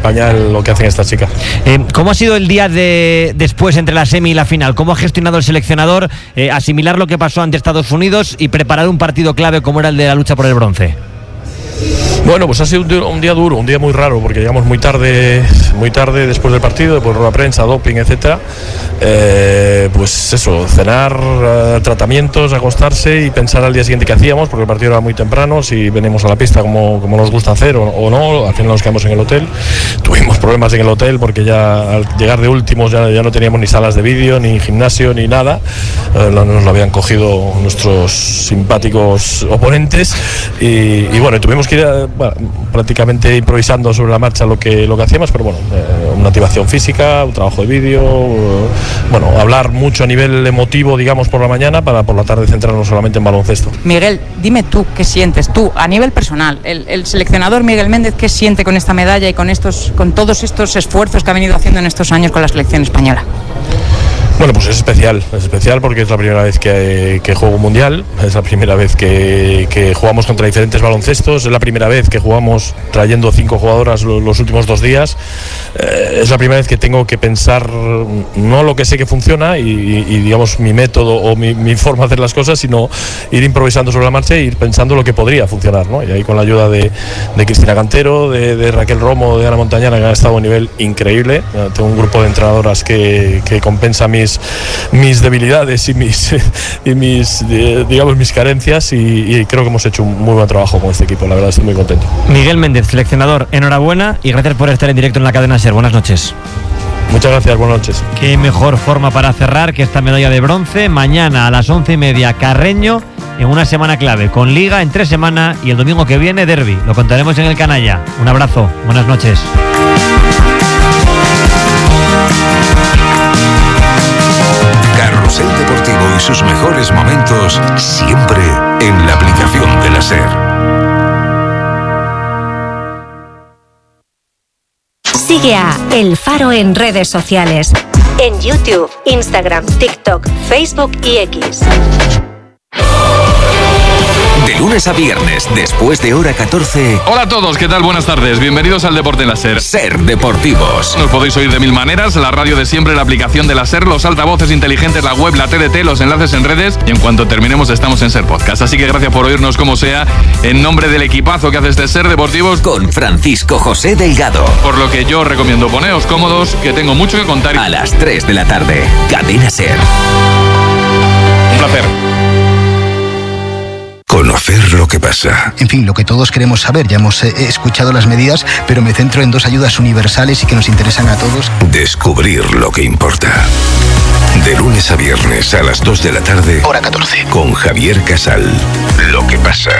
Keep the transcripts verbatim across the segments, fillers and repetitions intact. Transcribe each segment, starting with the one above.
España lo que hacen estas chicas. Eh, ¿Cómo ha sido el día de después entre la semi y la final? ¿Cómo ha gestionado el seleccionador eh, asimilar lo que pasó ante Estados Unidos y preparar un partido clave como era el de la lucha por el bronce? Bueno, pues ha sido un día, un día duro, un día muy raro, porque llegamos muy tarde, muy tarde después del partido, después de la prensa, doping, etcétera. Eh, pues eso, cenar, eh, tratamientos, acostarse y pensar al día siguiente qué hacíamos, porque el partido era muy temprano, si venimos a la pista como, como nos gusta hacer o, o no. Al final nos quedamos en el hotel. Tuvimos problemas en el hotel porque ya al llegar de últimos ya, ya no teníamos ni salas de vídeo, ni gimnasio, ni nada. Eh, nos lo habían cogido nuestros simpáticos oponentes y, y bueno, tuvimos que ir a, bueno, prácticamente improvisando sobre la marcha lo que, lo que hacíamos, pero bueno, eh, una activación física, un trabajo de vídeo, eh, bueno, hablar mucho a nivel emotivo, digamos, por la mañana, para por la tarde centrarnos solamente en baloncesto. Miguel, dime tú, ¿qué sientes tú a nivel personal? El, el seleccionador Miguel Méndez, ¿qué siente con esta medalla y con, estos, con todos estos esfuerzos que ha venido haciendo en estos años con la selección española? Bueno, pues es especial, es especial porque es la primera vez que, que juego un mundial, es la primera vez que, que jugamos contra diferentes baloncestos, es la primera vez que jugamos trayendo cinco jugadoras los, los últimos dos días, eh, es la primera vez que tengo que pensar no lo que sé que funciona y, y, y digamos mi método o mi, mi forma de hacer las cosas, sino ir improvisando sobre la marcha e ir pensando lo que podría funcionar, ¿no? Y ahí con la ayuda de, de Cristina Cantero, de, de Raquel Romo, de Ana Montañana, que han estado a un nivel increíble. Tengo un grupo de entrenadoras que, que compensa mis mis debilidades y mis y mis digamos mis carencias y, y creo que hemos hecho un muy buen trabajo con este equipo, la verdad estoy muy contento. Miguel Méndez, seleccionador, enhorabuena y gracias por estar en directo en la cadena SER. Buenas noches. Muchas gracias, buenas noches. Qué mejor forma para cerrar que esta medalla de bronce. Mañana a las once y media Carreño, en una semana clave, con Liga en tres semanas y el domingo que viene derbi. Lo contaremos en el Canalla. Un abrazo, buenas noches. Carrusel Deportivo y sus mejores momentos siempre en la aplicación de la SER. Sigue a El Faro en redes sociales. En YouTube, Instagram, TikTok, Facebook y X. De lunes a viernes, después de hora catorce. Hola a todos, ¿qué tal? Buenas tardes. Bienvenidos al Deporte en la SER. SER Deportivos. Nos podéis oír de mil maneras, la radio de siempre, la aplicación de la SER, los altavoces inteligentes, la web, la T D T, los enlaces en redes y en cuanto terminemos estamos en SER Podcast. Así que gracias por oírnos como sea, en nombre del equipazo que hace este SER Deportivos. Con Francisco José Delgado. Por lo que yo recomiendo poneos cómodos, que tengo mucho que contar. A las tres de la tarde, Cadena SER. Un placer. Conocer lo que pasa. En fin, lo que todos queremos saber. Ya hemos eh, escuchado las medidas, pero me centro en dos ayudas universales y que nos interesan a todos. Descubrir lo que importa. De lunes a viernes a las dos de la tarde. Hora catorce. Con Javier Casal. Lo que pasa.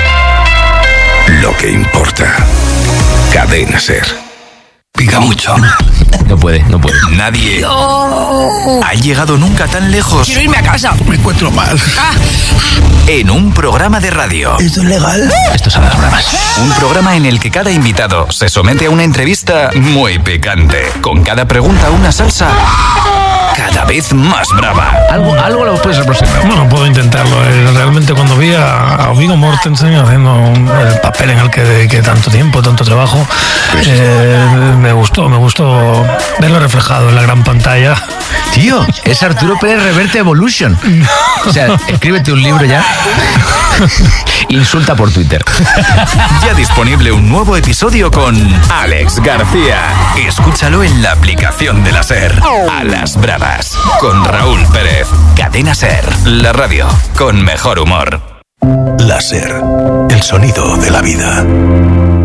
Lo que importa. Cadena SER. Pica mucho. No puede, no puede. Nadie oh. ha llegado nunca tan lejos. Quiero irme a casa. Me encuentro mal. Ah. En un programa de radio. ¿Esto es legal? Estos son las bromas. Un programa en el que cada invitado se somete a una entrevista muy picante. Con cada pregunta una salsa cada vez más brava. Algo, algo lo puedes representar. Bueno, puedo intentarlo. Realmente cuando vi a, a Viggo Mortensen haciendo un, el papel en el que dediqué tanto tiempo, tanto trabajo, pues eh, me gustó, me gustó verlo reflejado en la gran pantalla. Tío, es Arturo Pérez Reverte Evolution. O sea, escríbete un libro ya. Insulta por Twitter. Ya disponible un nuevo episodio con Alex García. Escúchalo en la aplicación de la SER. A las bravas. Con Raúl Pérez. Cadena SER. La radio con mejor humor. La SER. El sonido de la vida.